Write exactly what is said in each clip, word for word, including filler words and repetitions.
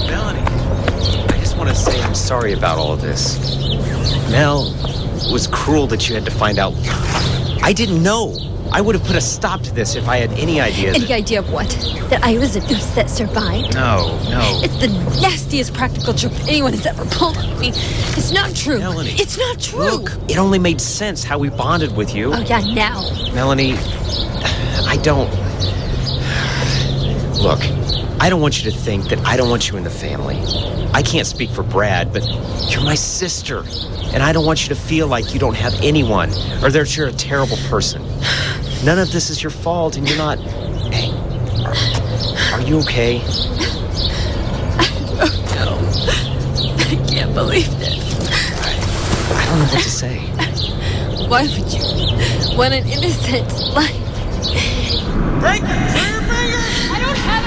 Melanie, I just want to say I'm sorry about all of this. Mel, it was cruel that you had to find out. I didn't know. I would have put a stop to this if I had any idea that... Any idea of what? That I was an oops that survived? No, no. It's the nastiest practical joke anyone has ever pulled on me. It's not true. Melanie. It's not true. Look, it only made sense how we bonded with you. Oh, yeah, now. Melanie, I don't... Look, I don't want you to think that I don't want you in the family. I can't speak for Brad, but you're my sister. And I don't want you to feel like you don't have anyone or that you're a terrible person. None of this is your fault, and you're not... Hey, are, are you okay? I don't know. I can't believe this. I, I don't know what to say. Why would you want an innocent life? Break it! Trigger finger! I don't have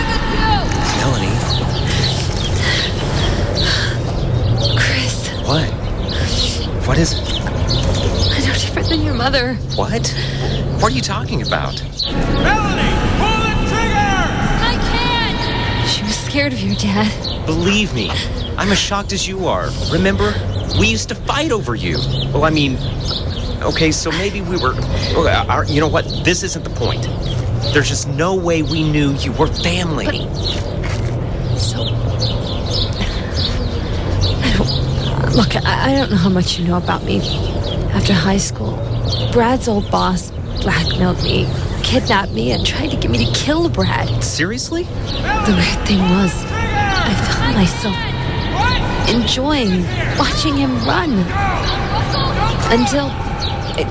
it with you! Melanie? Chris. What? What is it? I'm no different than your mother. What? What are you talking about? Melanie! Pull the trigger! I can't! She was scared of your dad. Believe me, I'm as shocked as you are. Remember? We used to fight over you. Well, I mean... Okay, so maybe we were... Uh, you know what? This isn't the point. There's just no way we knew you were family. But... So... I don't... Look, I, I don't know how much you know about me. After high school, Brad's old boss blackmailed me, kidnapped me, and tried to get me to kill Brad. Seriously? The weird thing was, I found myself enjoying watching him run. Until I,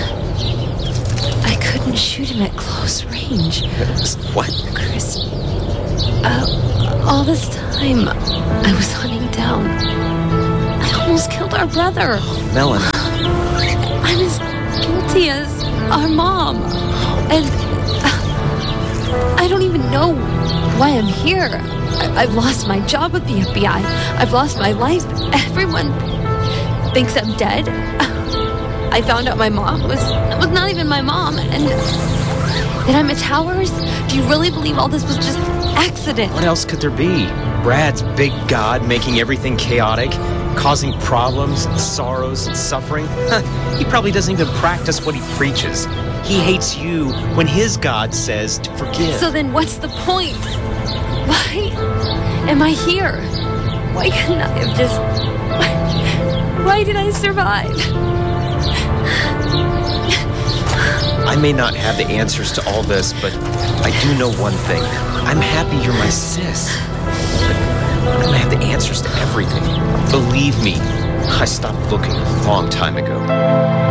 I couldn't shoot him at close range. What? Chris, uh, all this time, I was hunting down. I almost killed our brother. Melanie. I'm as guilty as our mom. And uh, I don't even know why I'm here. I- I've lost my job with the F B I. I've lost my life. Everyone thinks I'm dead. I found out my mom was, was not even my mom. And that I'm at Towers. Do you really believe all this was just accident? What else could there be? Brad's big god making everything chaotic, causing problems, sorrows, and suffering. He probably doesn't even practice what he preaches. He hates you when his God says to forgive. So then what's the point? Why am I here? Why couldn't I have just... Why, why did I survive? I may not have the answers to all this, but I do know one thing. I'm happy you're my sis. But I don't have the answers to everything. Believe me, I stopped looking a long time ago.